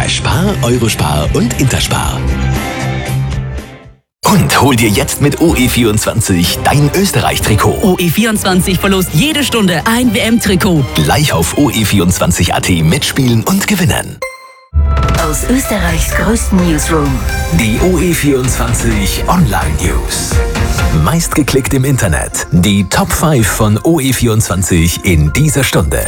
Spar, Eurospar und Interspar. Und hol dir jetzt mit OE24 dein Österreich-Trikot. OE24 verlost jede Stunde ein WM-Trikot. Gleich auf OE24.at mitspielen und gewinnen. Aus Österreichs größten Newsroom. Die OE24 Online News. Meistgeklickt im Internet. Die Top 5 von OE24 in dieser Stunde.